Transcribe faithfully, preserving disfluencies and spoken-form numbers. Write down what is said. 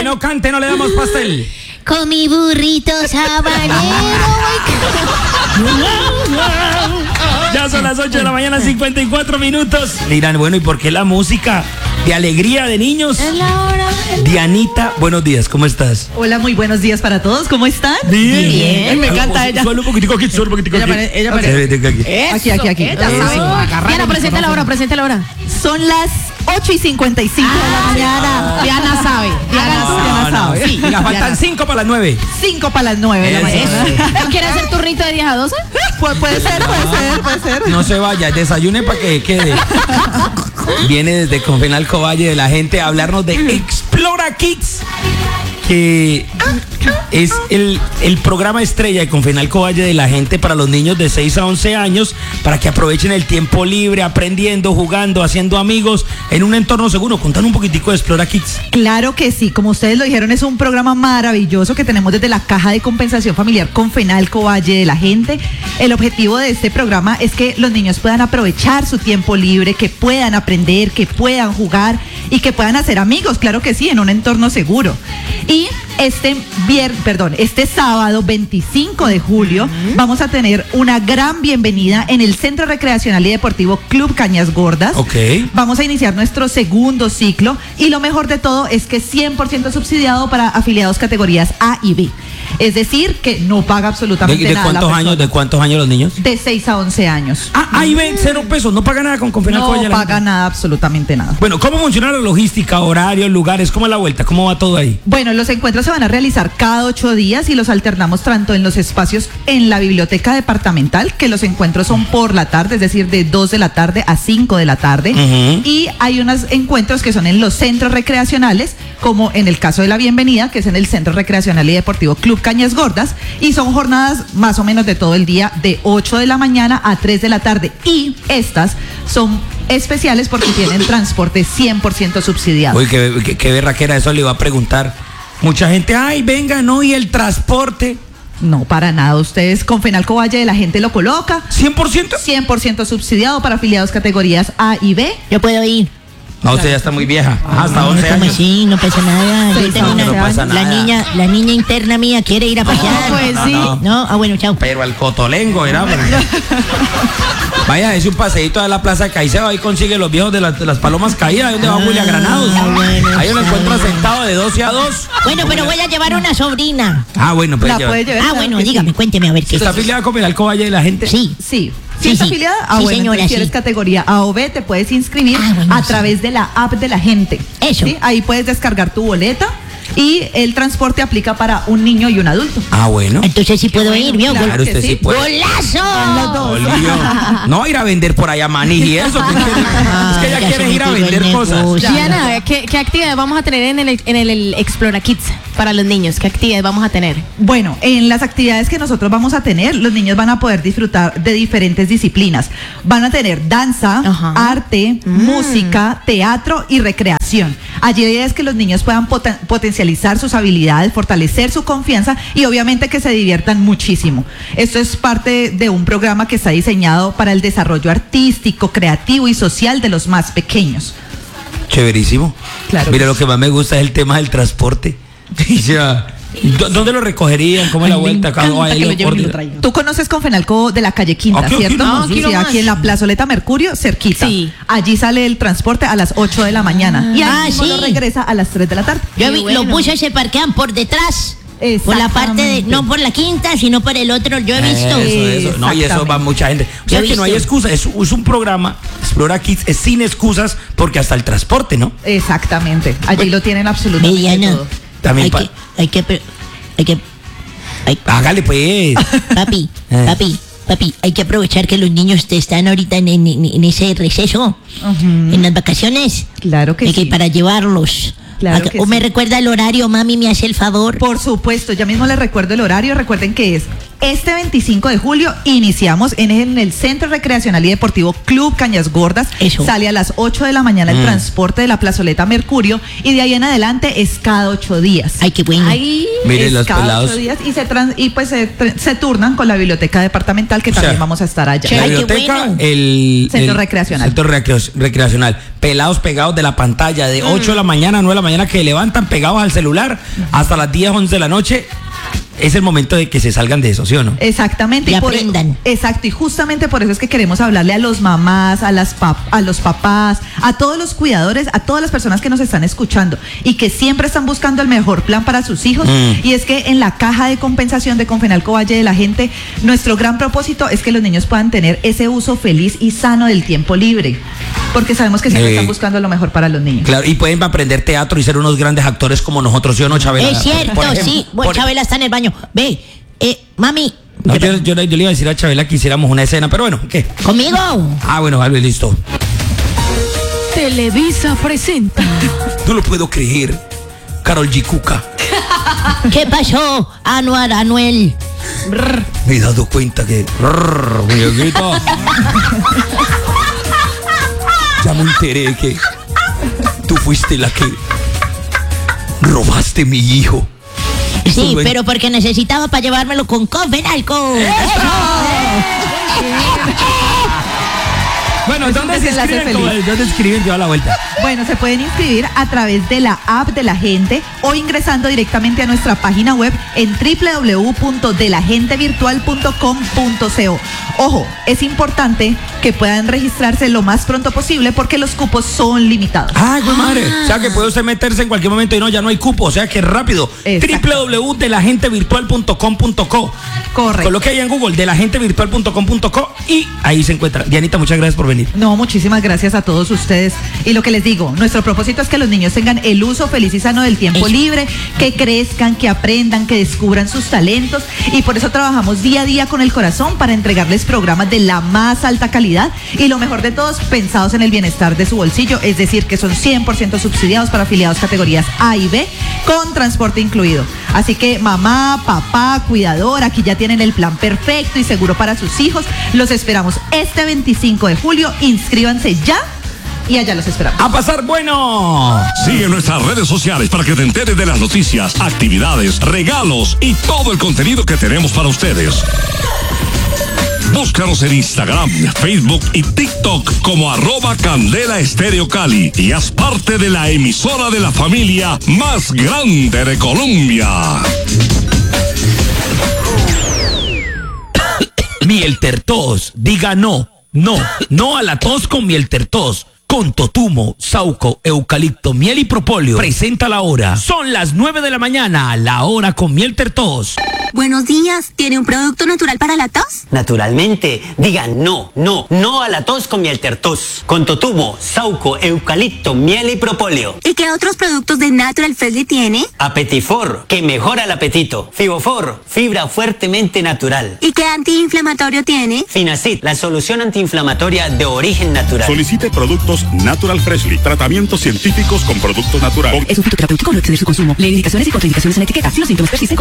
no cante, no le damos pastel. Con mi burrito sabanero. Ya son las ocho de la mañana, cincuenta y cuatro minutos. Dirán, bueno, ¿y por qué la música de alegría de niños? Es la hora. Dianita, buenos días, ¿cómo estás? Hola, muy buenos días para todos, ¿cómo están? Bien. Bien. Me encanta ella. Solo un poquitico aquí, solo un poquitico Ella aquí. pare- ella Ok, pare- vete aquí. Eso, Aquí, aquí, aquí. ella Eso. sabe. Agarrar Diana, el presente la hora, presente la hora. Son las ocho y cincuenta y cinco de la mañana. Diana sabe. Diana No, sabe. Diana sabe. Sí, mira, faltan Diana. cinco para las nueve. cinco para las nueve de la Eso. mañana. ¿No quiere hacer turnito de diez a doce? Pu- puede ser, puede ser, puede ser. No se vaya, desayune para que quede. Viene desde Confenalco Valle de la gente a hablarnos de Explora Kids, que es el, el programa estrella de Confenalco Valle de la gente para los niños de seis a once años, para que aprovechen el tiempo libre, aprendiendo, jugando, haciendo amigos en un entorno seguro. Contanos un poquitico de Explora Kids. Claro que sí, como ustedes lo dijeron, es un programa maravilloso que tenemos desde la Caja de Compensación Familiar Confenalco Valle de la gente. El objetivo de este programa es que los niños puedan aprovechar su tiempo libre, que puedan aprender, que puedan jugar y que puedan hacer amigos, claro que sí, en un entorno seguro. Y este viernes, perdón, este sábado veinticinco de julio vamos a tener una gran bienvenida en el Centro Recreacional y Deportivo Club Cañas Gordas. Ok. Vamos a iniciar nuestro segundo ciclo y lo mejor de todo es que es cien por ciento subsidiado para afiliados categorías A y B. Es decir, que no paga ¿De, absolutamente de nada. cuántos la años? persona. ¿De cuántos años los niños? De seis a once años. Ah, ahí ven, cero pesos, no paga nada con Confenalco Valle de No la paga gente. nada, absolutamente nada. Bueno, ¿cómo funciona la logística, horarios, lugares? ¿Cómo es la vuelta? ¿Cómo va todo ahí? Bueno, los encuentros se van a realizar cada ocho días y los alternamos tanto en los espacios en la biblioteca departamental, que los encuentros son por la tarde, es decir, de dos de la tarde a cinco de la tarde. Ujú. Y hay unos encuentros que son en los centros recreacionales, como en el caso de la bienvenida, que es en el Centro Recreacional y Deportivo Club Cañas Gordas, y son jornadas más o menos de todo el día, de ocho de la mañana a tres de la tarde. Y estas son especiales porque tienen transporte cien por ciento subsidiado. Uy, qué, qué, qué berraquera, eso le iba a preguntar. Mucha gente, ay, venga, no, y el transporte. No, para nada. Ustedes con Fenalco Valle de la gente lo coloca. ¿cien por ciento? cien por ciento subsidiado para afiliados categorías A y B. Yo puedo ir. No, usted ya está muy vieja. Hasta once ¿Cómo años. así? No pasa nada. Yo Seis tengo años, una- no pasa la nada. niña, la niña interna mía quiere ir a pasear. pues no, sí. no. No, ah bueno, chao. Pero al cotolengo era. Vaya, es un paseíto a la Plaza de Caicedo, ahí consigue los viejos de, las- de las palomas caídas, ahí donde va Julia Granados. Ah, bueno, Ahí lo está encuentra bien. sentado de doce a dos. Bueno, pero voy a llevar una sobrina. Ah, bueno, pues La ya. puede llevar. Ah, claro bueno, que sí. dígame, cuénteme a ver qué ¿Está es. afiliada con Confenalco Valle de la gente? Sí. Sí. Sí, ¿Sí está sí. afiliada? Ah, Sí, bueno, señora, entonces si eres sí. categoría A o B, te puedes inscribir Ah, bueno, a sí. través de la app de la gente. Eso. ¿Sí? Ahí puedes descargar tu boleta y el transporte aplica para un niño y un adulto. Ah, bueno. Entonces sí puedo ir, ¿vio? claro Claro, que usted sí sí. puede. ¡Golazo! Olío. No ir a vender por allá maní y eso. que quiere- es que ella ya quiere se ir a metió el vender cosas. negocio. Diana, ¿qué, qué actividades vamos a tener en el, en el, el Explora Kids para los niños? ¿Qué actividades vamos a tener? Bueno, en las actividades que nosotros vamos a tener, los niños van a poder disfrutar de diferentes disciplinas. Van a tener danza, Ajá. arte, música, teatro y recreación. Allí la idea es que los niños puedan poten- potencializar sus habilidades, fortalecer su confianza y obviamente que se diviertan muchísimo. Esto es parte de un programa que está diseñado para el desarrollo artístico, creativo y social de los más pequeños. Chéverísimo. Claro Mira, que lo que más me gusta es el tema del transporte. O sea, ¿dó- ¿dónde lo recogerían? ¿Cómo es la Ay, me vuelta? encanta ¿Cómo ahí que lo lo lleven y lo coordinan? traigan. Tú conoces Confenalco de la calle Quinta, Aquí, aquí ¿cierto? nomás, aquí sí, nomás. aquí en la plazoleta Mercurio, cerquita. Sí. Allí sale el transporte a las ocho de la mañana y Ah, ahí mismo sí. lo regresa a las tres de la tarde. Yo Qué vi, bueno. los buses se parquean por detrás. Por la parte de, Exactamente. no por la quinta, sino por el otro. Yo he visto. Eso, eso. No, y eso va Exactamente. mucha gente. O sea Yo he que no hay visto. excusa. Es, es un programa, Explora Kids, es sin excusas, porque hasta el transporte, ¿no? Exactamente. Allí lo tienen absolutamente Mediana. todo. También Hay pa- que, hay que, pre- hay que, hay- Hágale, pues. papi, Eh. papi, papi, hay que aprovechar que los niños te están ahorita en, en- en ese receso, en las vacaciones. Claro que Hay que sí. para llevarlos. Claro Acá- que o me sí. recuerda el horario, mami, me hace el favor. Por supuesto, ya mismo les recuerdo el horario. Recuerden que es Este veinticinco de julio iniciamos en, en el Centro Recreacional y Deportivo Club Cañas Gordas. Eso. Sale a las ocho de la mañana el Mm. transporte de la plazoleta Mercurio y de ahí en adelante es cada ocho días. Ay, qué bueno. Ay, Miren Es los cada pelados. ocho días y se trans- y pues se, tr- se turnan con la biblioteca departamental que O sea, también vamos a estar allá. La Ay, qué biblioteca, bueno. el Centro el recreacional. Centro recre- recreacional. Pelados pegados de la pantalla de ocho de la mañana a nueve de la mañana que levantan pegados al celular hasta las diez, once de la noche. Es el momento de que se salgan de eso, ¿sí o no? Exactamente. Y por- aprendan. exacto, y justamente por eso es que queremos hablarle a los mamás, a las pap- a los papás, a todos los cuidadores, a todas las personas que nos están escuchando y que siempre están buscando el mejor plan para sus hijos. Mm. Y es que en la caja de compensación de Confenalco Valle de la Gente, nuestro gran propósito es que los niños puedan tener ese uso feliz y sano del tiempo libre. Porque sabemos que siempre Eh, están buscando lo mejor para los niños. Claro, y pueden aprender teatro y ser unos grandes actores como nosotros, ¿sí o no, Chabela? Es cierto, Por ejemplo, sí. Bueno, por- Chabela está en el baño. Ve, eh, mami. No, yo, yo- yo le iba a decir a Chabela que hiciéramos una escena, pero bueno, ¿qué? ¿Conmigo? Ah, bueno, vale, listo. Televisa presenta. No lo puedo creer. Carol G. Cuca. ¿Qué pasó, Anuar, Anuel? Me he dado cuenta que... Rrr, muñequito. Ya me enteré que tú fuiste la que robaste mi hijo. Eso Sí, lo en- pero porque necesitaba para llevármelo con Confenalco. Bueno, ¿dónde se Siéntese escriben? feliz. Como- ¿Dónde escriben? Lleva la vuelta. Bueno, se pueden inscribir a través de la app de la gente o ingresando directamente a nuestra página web en doble u doble u doble u punto de la gente virtual punto com punto co. Ojo, es importante que puedan registrarse lo más pronto posible porque los cupos son limitados. Ay, güey madre. O sea que puede usted meterse en cualquier momento y no, ya no hay cupo. O sea que rápido. Exacto. doble u doble u doble u punto de la gente virtual punto com punto co. Correcto. Coloque ahí en Google de la gente virtual punto com punto co y ahí se encuentra. Dianita, muchas gracias por venir. No, muchísimas gracias a todos ustedes. Y lo que les digo, nuestro propósito es que los niños tengan el uso feliz y sano del tiempo Eso. libre, que crezcan, que aprendan, que descubran sus talentos. Y por eso trabajamos día a día con el corazón para entregarles programas de la más alta calidad y lo mejor de todos, pensados en el bienestar de su bolsillo. Es decir, que son cien por ciento subsidiados para afiliados categorías A y B con transporte incluido. Así que mamá, papá, cuidador, aquí ya tienen el plan perfecto y seguro para sus hijos. Los esperamos este veinticinco de julio. Inscríbanse ya y allá los esperamos. ¡A pasar bueno! Sigue nuestras redes sociales para que te enteres de las noticias, actividades, regalos y todo el contenido que tenemos para ustedes. Búscanos en Instagram, Facebook y TikTok como arroba Candela Estéreo Cali y haz parte de la emisora de la familia más grande de Colombia. Miel Tertos, diga no, no, no a la tos con Miel Tertos. Con totumo, sauco, eucalipto, miel y propóleo. Presenta la hora. Son las nueve de la mañana, la hora con Miel Tertos. Buenos días, ¿tiene un producto natural para la tos? Naturalmente, digan no, no, no a la tos con Miel Tertos. Con totumo, sauco, eucalipto, miel y propóleo. ¿Y qué otros productos de Natural Freshly tiene? Apetifor, que mejora el apetito. Fibofor, fibra fuertemente natural. ¿Y qué antiinflamatorio tiene? Finacid, la solución antiinflamatoria de origen natural. Solicite productos Natural Freshly, tratamientos científicos con productos naturales. Es un fitoterapéutico, no exceder su consumo. Lee indicaciones y contraindicaciones en la etiqueta. Si los síntomas persisten,